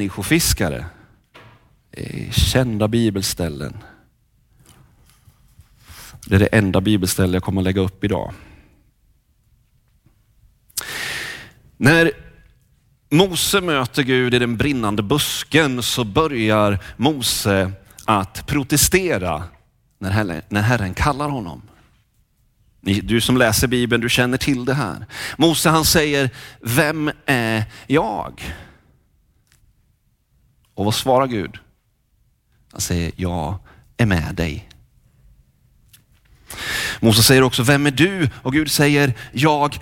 människofiskare. Kända bibelställen. Det är det enda bibelställe jag kommer att lägga upp idag. När Mose möter Gud i den brinnande busken så börjar Mose att protestera när Herren kallar honom. Du som läser Bibeln, du känner till det här. Mose han säger, vem är jag? Och vad svarar Gud? Han säger, jag är med dig. Mose säger också, vem är du? Och Gud säger, jag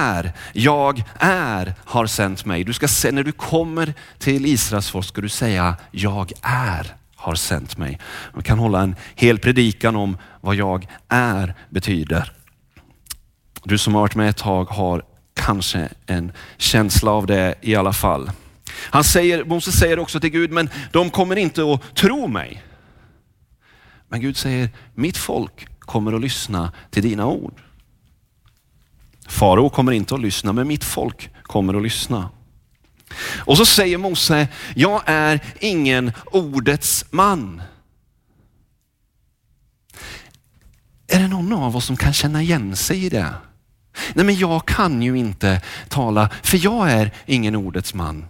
är har sänt mig. Du ska se, när du kommer till Israels folk ska du säga, jag har sänt mig. Man kan hålla en hel predikan om vad jag är betyder. Du som har varit med ett tag har kanske en känsla av det i alla fall. Mose säger också till Gud, men de kommer inte att tro mig. Men Gud säger, mitt folk kommer att lyssna till dina ord. Farao kommer inte att lyssna, men mitt folk kommer att lyssna. Och så säger Mose, jag är ingen ordets man. Är det någon av oss som kan känna igen sig i det? Nej, men jag kan ju inte tala, för jag är ingen ordets man.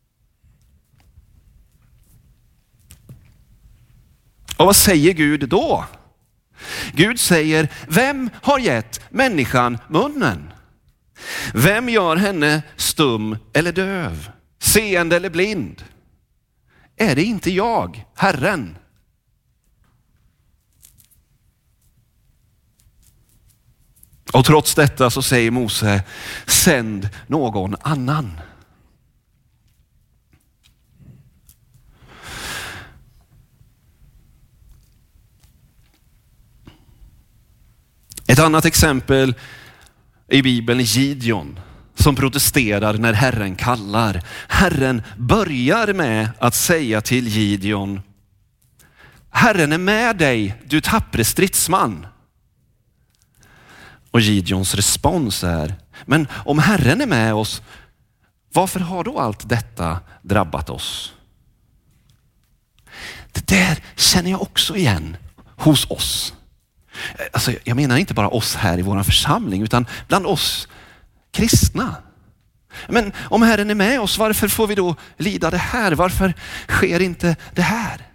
Och vad säger Gud då? Gud säger, vem har gett människan munnen? Vem gör henne stum eller döv? Seende eller blind? Är det inte jag, Herren? Och trots detta så säger Mose, sänd någon annan. Ett annat exempel i Bibeln är Gideon som protesterar när Herren kallar. Herren börjar med att säga till Gideon, Herren är med dig, du tappre stridsman. Och Gideons respons är, men om Herren är med oss, varför har då allt detta drabbat oss? Det där känner jag också igen hos oss. Alltså, jag menar inte bara oss här i vår församling utan bland oss kristna. Men om Herren är med oss, varför får vi då lida det här? Varför sker inte det här?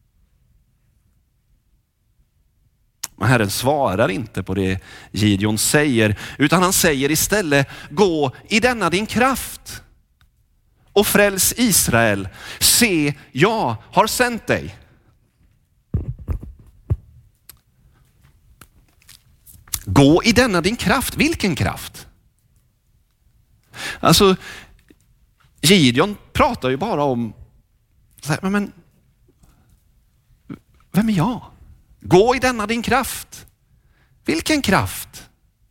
Men Herren svarar inte på det Gideon säger, utan han säger istället, gå i denna din kraft och fräls Israel. Se, jag har sänt dig. Gå i denna din kraft. Vilken kraft? Alltså, Gideon pratar ju bara om, men vem är jag? Gå i denna din kraft. Vilken kraft?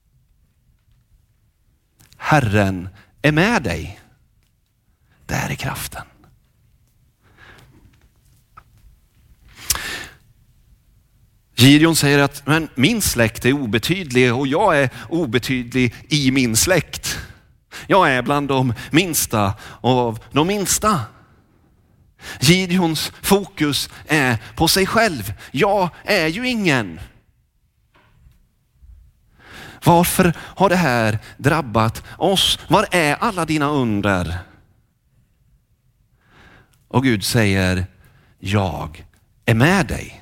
Herren är med dig. Där är kraften. Gideon säger att men min släkt är obetydlig och jag är obetydlig i min släkt. Jag är bland de minsta av de minsta. Gideons fokus är på sig själv. Jag är ju ingen. Varför har det här drabbat oss? Var är alla dina under? Och Gud säger, jag är med dig.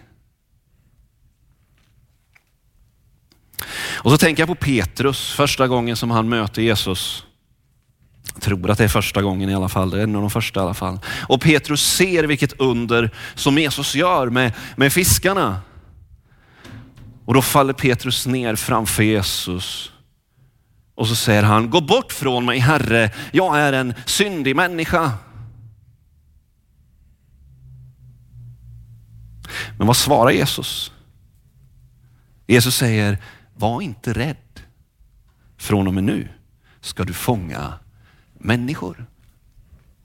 Och så tänker jag på Petrus, första gången som han möter Jesus. Jag tror att det är första gången i alla fall, det är en av de första i alla fall. Och Petrus ser vilket under som Jesus gör med fiskarna. Och då faller Petrus ner framför Jesus. Och så säger han, gå bort från mig Herre, jag är en syndig människa. Men vad svarar Jesus? Jesus säger, var inte rädd. Från och med nu ska du fånga människor.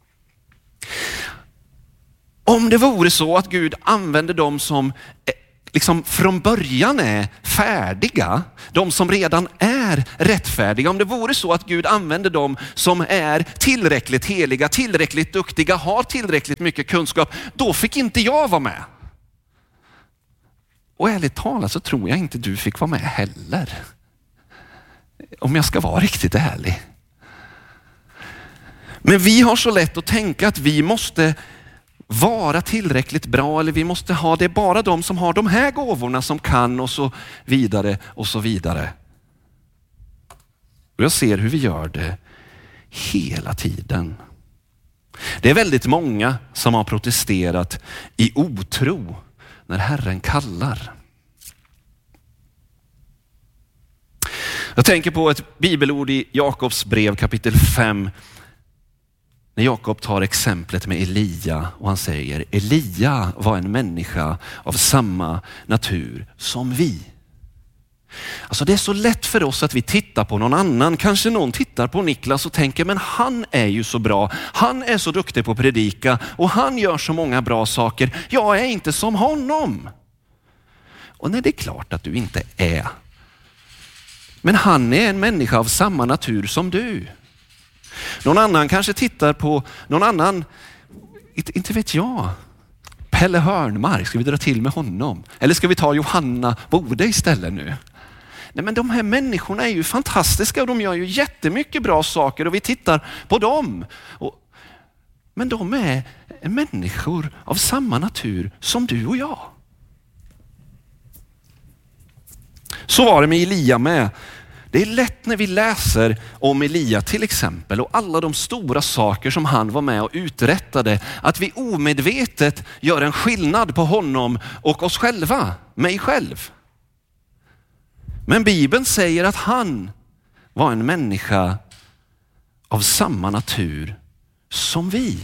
Om det vore så att Gud använder dem som liksom från början är färdiga, de som redan är rättfärdiga. Om det vore så att Gud använder dem som är tillräckligt heliga, tillräckligt duktiga, har tillräckligt mycket kunskap, då fick inte jag vara med. Och ärligt talat så tror jag inte du fick vara med heller. Om jag ska vara riktigt ärlig. Men vi har så lätt att tänka att vi måste vara tillräckligt bra, eller vi måste ha det bara de som har de här gåvorna som kan, och så vidare och så vidare. Och jag ser hur vi gör det hela tiden. Det är väldigt många som har protesterat i otro när Herren kallar. Jag tänker på ett bibelord i Jakobs brev kapitel 5. När Jakob tar exemplet med Elia och han säger: Elia var en människa av samma natur som vi. Alltså det är så lätt för oss att vi tittar på någon annan. Kanske någon tittar på Niklas och tänker, men han är ju så bra. Han är så duktig på att predika och han gör så många bra saker. Jag är inte som honom. Och nej, det är klart att du inte är. Men han är en människa av samma natur som du. Någon annan kanske tittar på någon annan, inte vet jag, Pelle Hörnmark. Ska vi dra till med honom? Eller ska vi ta Johanna Bode istället nu? Nej, men de här människorna är ju fantastiska och de gör ju jättemycket bra saker och vi tittar på dem. Men de är människor av samma natur som du och jag. Så var det med Elia med. Det är lätt när vi läser om Elia till exempel och alla de stora saker som han var med och uträttade, att vi omedvetet gör en skillnad på honom och oss själva, mig själv. Men Bibeln säger att han var en människa av samma natur som vi.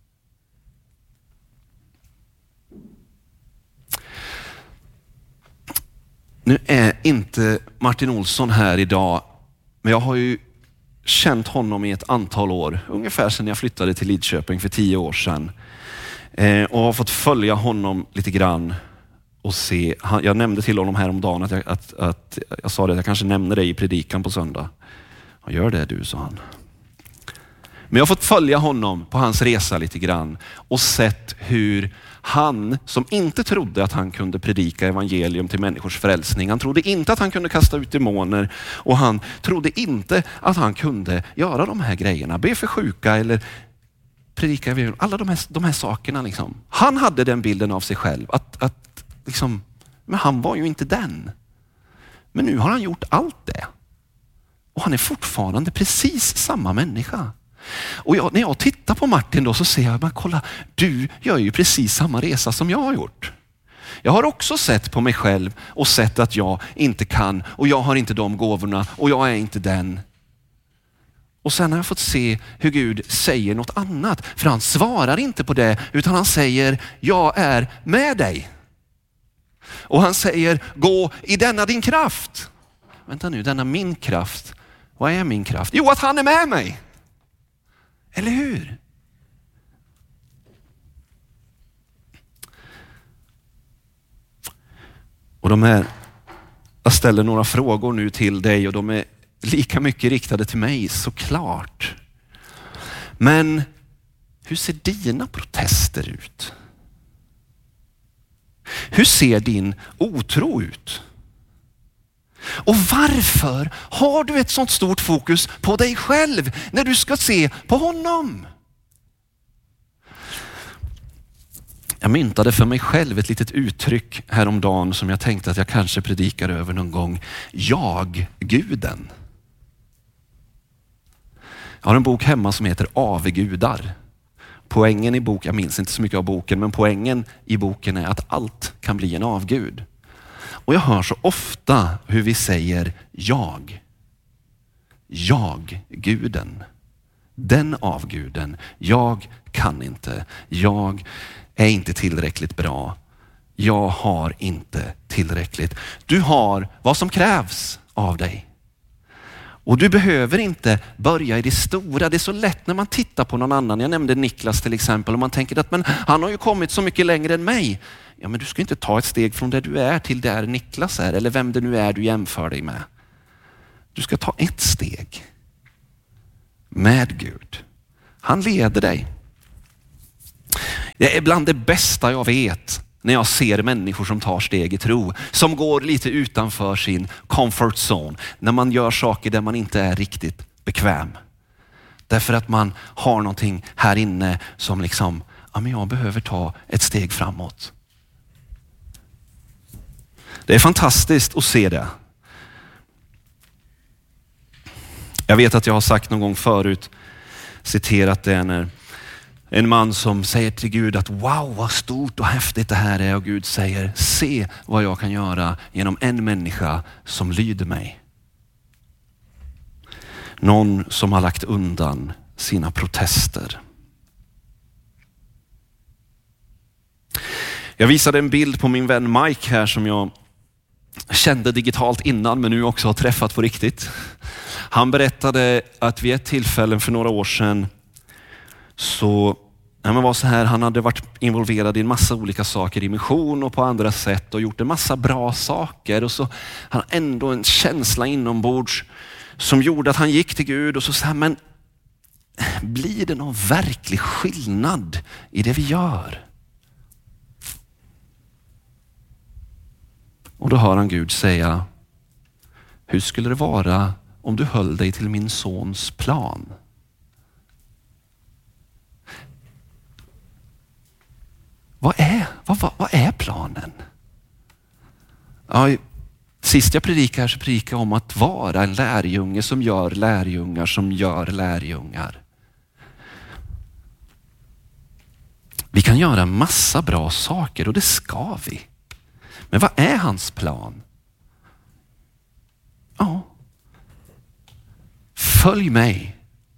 Nu är inte Martin Olsson här idag, men jag har ju känt honom i ett antal år, ungefär sedan jag flyttade till Lidköping för 10 år sedan. Och har fått följa honom lite grann och se. Jag nämnde till honom häromdagen att jag sa det, att jag kanske nämner dig i predikan på söndag. Ja, gör det du, sa han. Men jag har fått följa honom på hans resa lite grann och sett hur han, som inte trodde att han kunde predika evangelium till människors frälsning, han trodde inte att han kunde kasta ut demoner och han trodde inte att han kunde göra de här grejerna, be för sjuka eller predika evangelium, alla de här sakerna liksom. Han hade den bilden av sig själv att liksom, men han var ju inte den. Men nu har han gjort allt det. Och han är fortfarande precis samma människa. Och när jag tittar på Martin då så ser jag, men kolla, du gör ju precis samma resa som jag har gjort. Jag har också sett på mig själv och sett att jag inte kan och jag har inte de gåvorna och jag är inte den. Och sen har jag fått se hur Gud säger något annat. För han svarar inte på det utan han säger, jag är med dig. Och han säger, gå i denna din kraft. Vänta nu, denna min kraft. Vad är min kraft? Jo, att han är med mig. Eller hur? Och jag ställer några frågor nu till dig och de är lika mycket riktade till mig, såklart. Men hur ser dina protester ut? Hur ser din otro ut? Och varför har du ett sånt stort fokus på dig själv när du ska se på honom? Jag myntade för mig själv ett litet uttryck häromdagen som jag tänkte att jag kanske predikar över någon gång. Jag-guden. Jag har en bok hemma som heter Avgudar. Poängen i boken, jag minns inte så mycket av boken, men poängen i boken är att allt kan bli en avgud. Och jag hör så ofta hur vi säger jag-guden. Den avguden, jag kan inte, jag är inte tillräckligt bra, jag har inte tillräckligt. Du har vad som krävs av dig. Och du behöver inte börja i det stora. Det är så lätt när man tittar på någon annan. Jag nämnde Niklas till exempel. Och man tänker att men han har ju kommit så mycket längre än mig. Ja, men du ska inte ta ett steg från där du är till där Niklas är. Eller vem det nu är du jämför dig med. Du ska ta ett steg med Gud. Han leder dig. Det är bland det bästa jag vet när jag ser människor som tar steg i tro. Som går lite utanför sin comfort zone. När man gör saker där man inte är riktigt bekväm. Därför att man har någonting här inne som liksom, ja men jag behöver ta ett steg framåt. Det är fantastiskt att se det. Jag vet att jag har sagt någon gång förut, citerat det när en man som säger till Gud att wow vad stort och häftigt det här är, och Gud säger se vad jag kan göra genom en människa som lyder mig. Någon som har lagt undan sina protester. Jag visade en bild på min vän Mike här som jag kände digitalt innan men nu också har träffat på riktigt. Han berättade att vid ett tillfälle för några år sedan så var så här, han hade varit involverad i en massa olika saker i mission och på andra sätt och gjort en massa bra saker, och så han ändå en känsla inombords som gjorde att han gick till Gud och så sa, men blir det någon verklig skillnad i det vi gör? Och då hör han Gud säga, hur skulle det vara om du höll dig till min sons plan? Vad är planen? Ja, sist jag predikade så predikade jag om att vara en lärjunge som gör lärjungar som gör lärjungar. Vi kan göra massa bra saker och det ska vi. Men vad är hans plan? Ja. Följ mig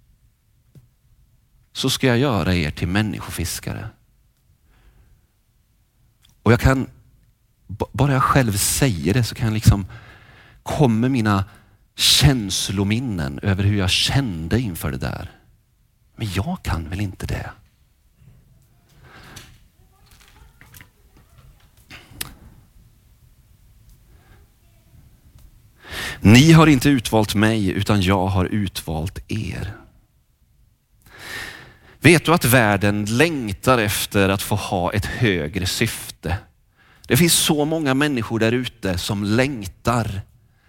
så ska jag göra er till människofiskare. Och jag kan, bara jag själv säger det så kan liksom kommer mina känslominnen över hur jag kände inför det där. Men jag kan väl inte det. Ni har inte utvalt mig utan jag har utvalt er. Vet du att världen längtar efter att få ha ett högre syfte? Det finns så många människor där ute som längtar.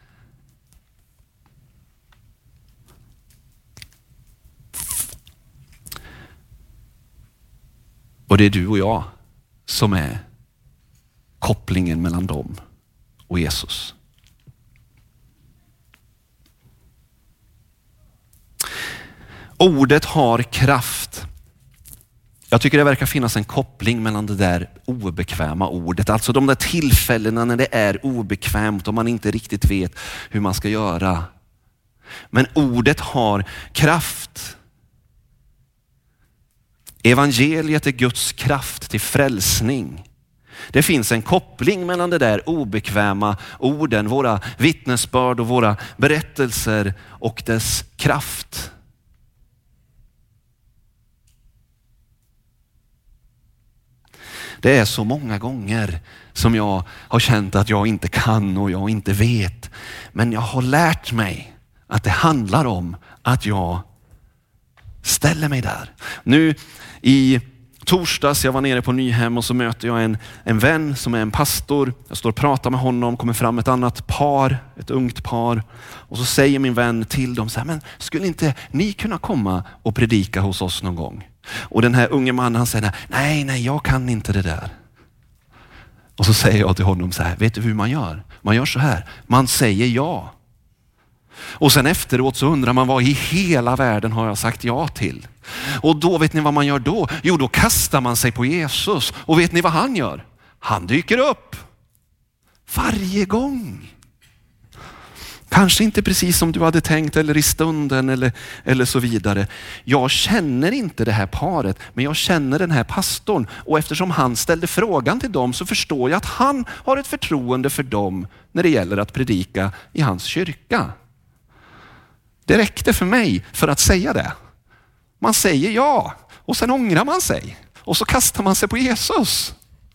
Och det är du och jag som är kopplingen mellan dem och Jesus. Ordet har kraft. Jag tycker det verkar finnas en koppling mellan det där obekväma ordet. Alltså de där tillfällena när det är obekvämt och man inte riktigt vet hur man ska göra. Men ordet har kraft. Evangeliet är Guds kraft till frälsning. Det finns en koppling mellan det där obekväma orden, våra vittnesbörd och våra berättelser och dess kraft. Det är så många gånger som jag har känt att jag inte kan och jag inte vet. Men jag har lärt mig att det handlar om att jag ställer mig där. Nu i torsdags, jag var nere på Nyhem och så möter jag en vän som är en pastor. Jag står och pratar med honom, kommer fram ett annat par, ett ungt par. Och så säger min vän till dem så här, men skulle inte ni kunna komma och predika hos oss någon gång? Och den här unge mannen han säger, nej jag kan inte det där. Och så säger jag till honom så här, vet du hur man gör? Man gör så här, man säger ja. Och sen efteråt så undrar man vad i hela världen har jag sagt ja till? Och då vet ni vad man gör då? Jo, då kastar man sig på Jesus. Och vet ni vad han gör? Han dyker upp. Varje gång. Kanske inte precis som du hade tänkt eller i stunden eller så vidare. Jag känner inte det här paret, men jag känner den här pastorn. Och eftersom han ställde frågan till dem så förstår jag att han har ett förtroende för dem när det gäller att predika i hans kyrka. Det räckte för mig för att säga det. Man säger ja och sen ångrar man sig. Och så kastar man sig på Jesus.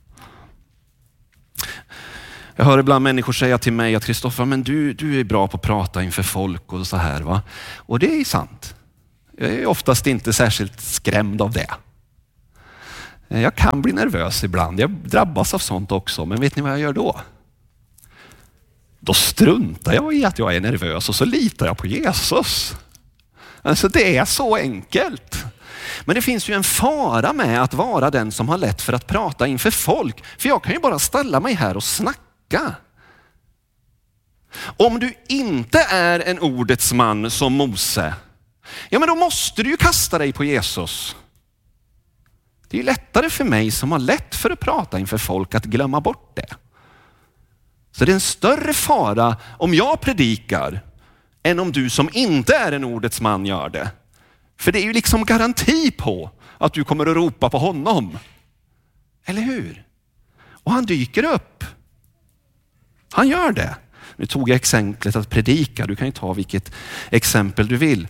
Jag hör ibland människor säga till mig att Kristoffer, men du är bra på att prata inför folk och så här, va? Och det är sant. Jag är oftast inte särskilt skrämd av det. Jag kan bli nervös ibland. Jag drabbas av sånt också. Men vet ni vad jag gör då? Då struntar jag i att jag är nervös och så litar jag på Jesus. Alltså det är så enkelt. Men det finns ju en fara med att vara den som har lätt för att prata inför folk. För jag kan ju bara ställa mig här och snacka. Om du inte är en ordets man som Mose, ja men då måste du ju kasta dig på Jesus. Det är ju lättare för mig som har lätt för att prata inför folk att glömma bort det. Så det är en större fara om jag predikar än om du som inte är en ordets man gör det. För det är ju liksom garanti på att du kommer att ropa på honom. Eller hur? Och han dyker upp. Han gör det. Nu tog jag exemplet att predika. Du kan ju ta vilket exempel du vill.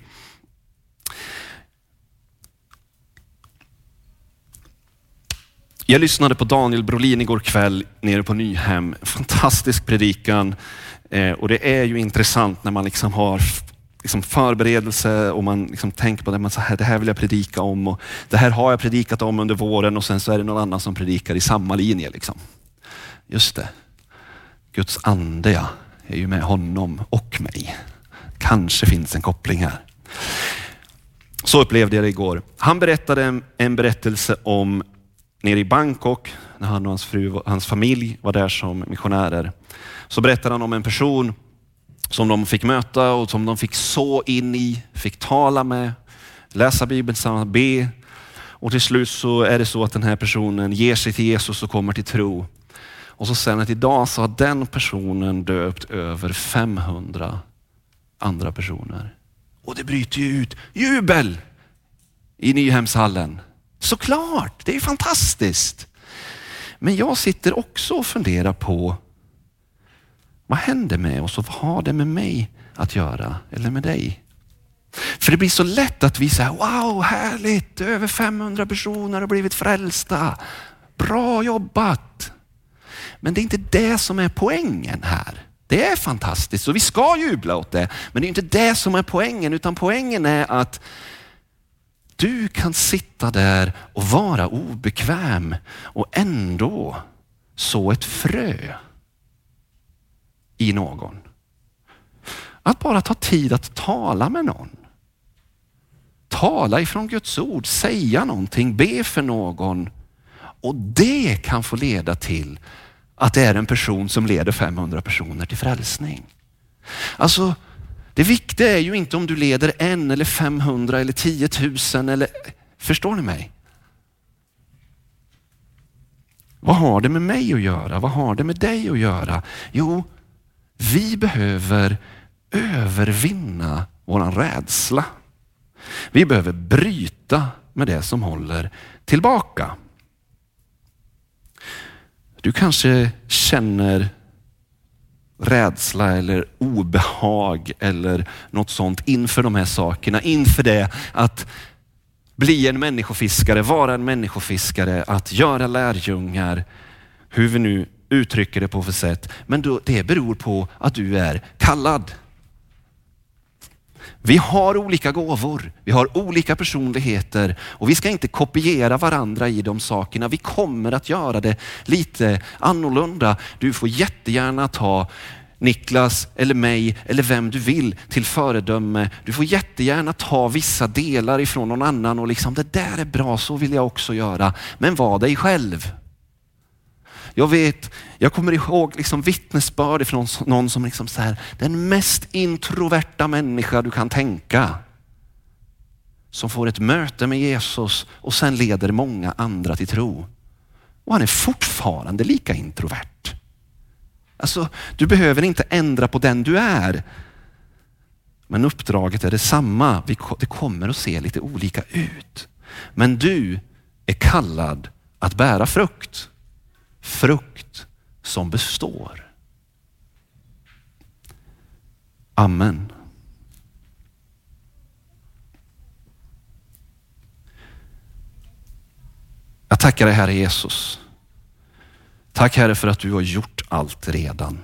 Jag lyssnade på Daniel Brolin igår kväll nere på Nyhem. Fantastisk predikan. Och det är ju intressant när man liksom har liksom förberedelse och man liksom tänker på det. Man så här, det här vill jag predika om och det här har jag predikat om under våren och sen så är det någon annan som predikar i samma linje. Liksom. Just det. Guds ande är ju med honom och mig. Kanske finns en koppling här. Så upplevde jag det igår. Han berättade en berättelse om nere i Bangkok, när han och hans fru och hans familj var där som missionärer. Så berättade han om en person som de fick möta och som de fick så in i, fick tala med, läsa Bibeln tillsammans, be. Och till slut så är det så att den här personen ger sig till Jesus och kommer till tro. Och så sen att idag så har den personen döpt över 500 andra personer. Och det bryter ju ut jubel i Nyhemshallen. Såklart, det är fantastiskt. Men jag sitter också och funderar på vad händer med oss och vad har det med mig att göra eller med dig? För det blir så lätt att vi säger wow, härligt, över 500 personer har blivit frälsta. Bra jobbat. Men det är inte det som är poängen här. Det är fantastiskt och vi ska jubla åt det. Men det är inte det som är poängen, utan poängen är att du kan sitta där och vara obekväm och ändå så ett frö i någon. Att bara ta tid att tala med någon. Tala ifrån Guds ord, säga någonting, be för någon. Och det kan få leda till att det är en person som leder 500 personer till frälsning. Alltså, det viktiga är ju inte om du leder 1 eller 500 eller 10 000 eller... Förstår ni mig? Vad har det med mig att göra? Vad har det med dig att göra? Jo, vi behöver övervinna våran rädsla. Vi behöver bryta med det som håller tillbaka. Du kanske känner rädsla eller obehag eller något sånt inför de här sakerna. Inför det att bli en människofiskare, vara en människofiskare, att göra lärjungar, hur vi nu uttrycker det på för sätt. Men då, det beror på att du är kallad. Vi har olika gåvor, vi har olika personligheter och vi ska inte kopiera varandra i de sakerna. Vi kommer att göra det lite annorlunda. Du får jättegärna ta Niklas eller mig eller vem du vill till föredöme. Du får jättegärna ta vissa delar ifrån någon annan och liksom det där är bra, så vill jag också göra. Men var dig själv. Jag kommer ihåg liksom vittnesbörd från någon som liksom så här, den mest introverta människa du kan tänka. Som får ett möte med Jesus och sen leder många andra till tro. Och han är fortfarande lika introvert. Alltså, du behöver inte ändra på den du är. Men uppdraget är detsamma. Det kommer att se lite olika ut. Men du är kallad att bära frukt. Frukt som består. Amen. tackar dig Herre Jesus. Tack Herre för att du har gjort allt redan.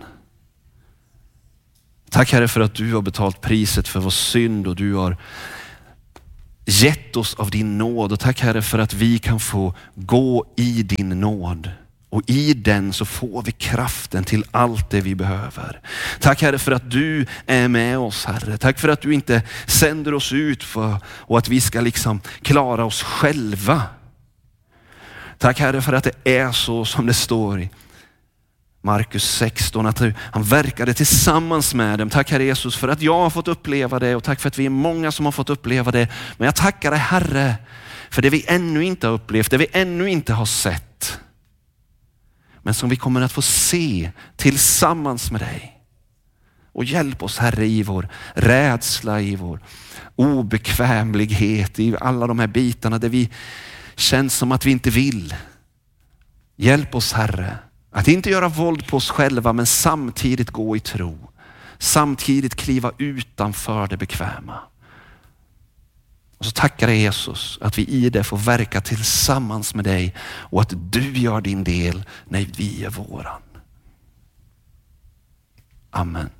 Tack Herre för att du har betalt priset för vår synd och du har gett oss av din nåd. Och tack Herre för att vi kan få gå i din nåd. Och i den så får vi kraften till allt det vi behöver. Tack Herre för att du är med oss Herre. Tack för att du inte sänder oss ut och att vi ska liksom klara oss själva. Tack Herre för att det är så som det står i Markus 16, att han verkade tillsammans med dem. Tack Herre Jesus för att jag har fått uppleva det och tack för att vi är många som har fått uppleva det. Men jag tackar dig Herre för det vi ännu inte har upplevt, det vi ännu inte har sett. Men som vi kommer att få se tillsammans med dig. Och hjälp oss Herre i vår rädsla, i vår obekvämlighet, i alla de här bitarna där vi känns som att vi inte vill. Hjälp oss Herre att inte göra våld på oss själva men samtidigt gå i tro. Samtidigt kliva utanför det bekväma. Och så tackar jag Jesus att vi i det får verka tillsammans med dig och att du gör din del när vi är våran. Amen.